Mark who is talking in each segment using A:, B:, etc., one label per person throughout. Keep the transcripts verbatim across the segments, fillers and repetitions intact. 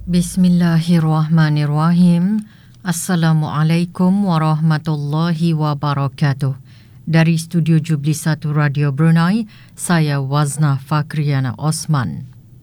A: Bismillahirrahmanirrahim. Assalamualaikum warahmatullahi wabarakatuh. Dari Studio Jubli satu Radio Brunei, saya Wazna Fakriana Osman.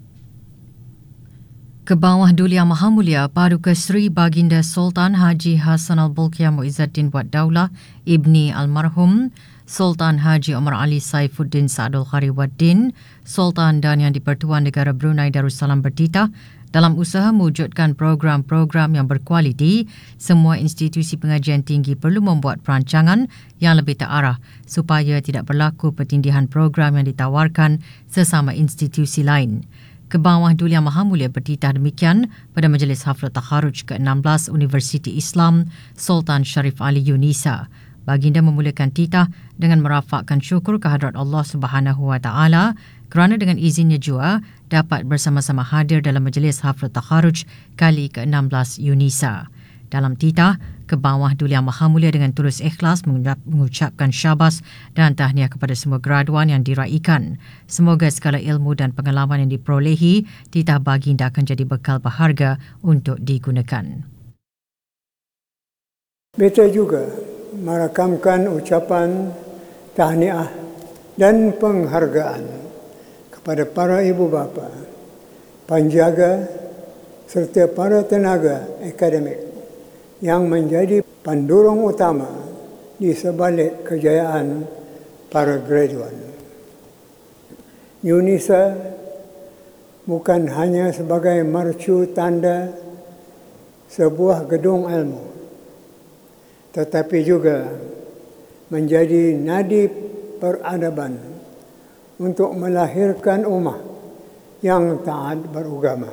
A: Kebawah Duli Yang Maha Mulia Paduka Seri Baginda Sultan Haji Hassan Al-Bolkiah Muizzaddin Wad Daulah Ibni Almarhum Sultan Haji Omar Ali Saifuddin Sa'adul Khari Waddin, Sultan dan Yang di-Pertuan Negara Brunei Darussalam bertitah dalam usaha mewujudkan program-program yang berkualiti. Semua institusi pengajian tinggi perlu membuat perancangan yang lebih terarah supaya tidak berlaku pertindihan program yang ditawarkan sesama institusi lain. Kebawah Duli Yang Maha Mulia bertitah demikian pada Majlis Hafla Takharuj ke enam belas Universiti Islam Sultan Sharif Ali Yunisa. Baginda memulakan titah dengan merafakkan syukur kehadrat Allah Subhanahu Wa Taala kerana dengan izinnya jua dapat bersama-sama hadir dalam Majlis Hafla Takharuj kali ke enam belas Yunisa. Dalam titah, Kebawah Duli Yang Maha Mulia dengan tulus ikhlas mengucapkan syabas dan tahniah kepada semua graduan yang diraikan. Semoga segala ilmu dan pengalaman yang diperolehi titah baginda akan jadi bekal berharga untuk digunakan.
B: Beta juga merakamkan ucapan tahniah dan penghargaan kepada para ibu bapa, penjaga serta para tenaga akademik yang menjadi pendorong utama di sebalik kejayaan para graduan. Yunisa bukan hanya sebagai mercu tanda sebuah gedung ilmu, tetapi juga menjadi nadi peradaban untuk melahirkan ummah yang taat beragama.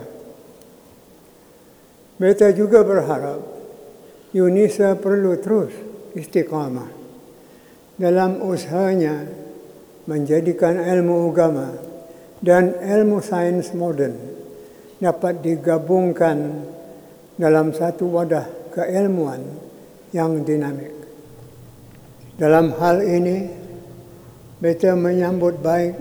B: Beta juga berharap Yunisa perlu terus istiqamah dalam usahanya menjadikan ilmu agama dan ilmu sains moden dapat digabungkan dalam satu wadah keilmuan yang dinamik. Dalam hal ini, beta menyambut baik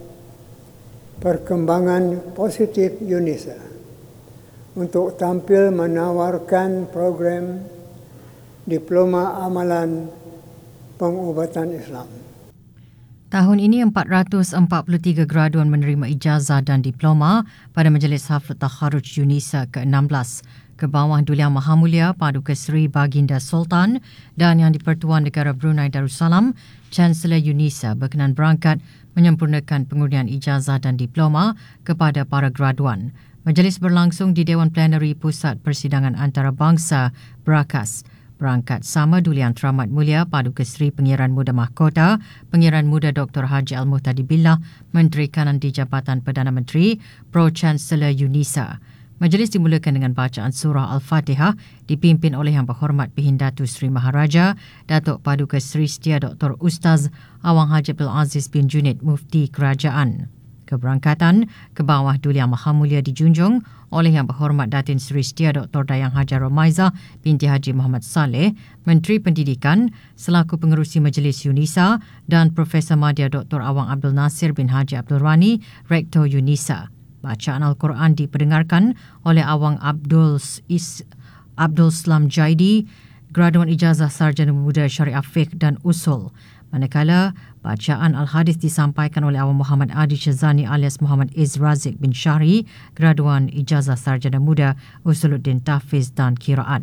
B: perkembangan positif Yunisa untuk tampil menawarkan program Diploma Amalan Pengubatan Islam.
A: Tahun ini empat ratus empat puluh tiga graduan menerima ijazah dan diploma pada Majlis Hafla Takharuj Yunisa ke enam belas. Kebawah Duli Yang Maha Mulia Paduka Seri Baginda Sultan dan Yang di-Pertuan Negara Brunei Darussalam Chancellor Yunisa berkenan berangkat menyempurnakan pengurnian ijazah dan diploma kepada para graduan. Majlis berlangsung di Dewan Plenary Pusat Persidangan Antarabangsa Berakas. Berangkat sama Duli Yang Teramat Mulia Paduka Seri Pengiran Muda Mahkota, Pengiran Muda Doktor Haji Al-Muhtadi Billah, Menteri Kanan di Jabatan Perdana Menteri, Pro-Chancellor Yunisa. Majlis dimulakan dengan bacaan surah Al-Fatihah dipimpin oleh Yang Berhormat Bihindatu Sri Maharaja Datuk Paduka Seri Setia Doktor Ustaz Awang Haji Abdul Aziz bin Junid Mufti Kerajaan. Keberangkatan Kebawah Duli Yang Maha Mulia dijunjung oleh Yang Berhormat Datin Seri Setia Doktor Dayang Haja Romaizah binti Haji Muhammad Saleh, Menteri Pendidikan selaku pengerusi Majlis Yunisa, dan Profesor Madya Doktor Awang Abdul Nasir bin Haji Abdul Rani, Rektor Yunisa. Bacaan Al-Quran diperdengarkan oleh Awang Abdul Is Abdul Slam Jaidi, graduan ijazah Sarjana Muda Syariah Fiqh dan Usul. Manakala bacaan Al-Hadis disampaikan oleh Awang Muhammad Adi Syazani alias Muhammad Iz Razik bin Syahri, graduan ijazah Sarjana Muda Usuluddin Tahfiz dan Qiraat.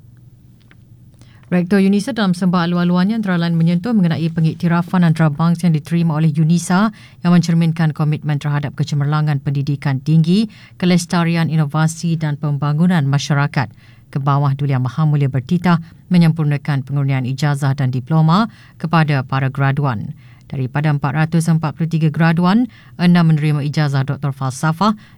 A: Rektor Yunisa dalam sembah alu-aluannya antara lain menyentuh mengenai pengiktirafan antarabangsa yang diterima oleh Yunisa yang mencerminkan komitmen terhadap kecemerlangan pendidikan tinggi, kelestarian inovasi dan pembangunan masyarakat. Kebawah Duli Yang Maha Mulia bertitah menyempurnakan pengurnian ijazah dan diploma kepada para graduan. Daripada empat ratus empat puluh tiga graduan, enam menerima ijazah Doktor Falsafah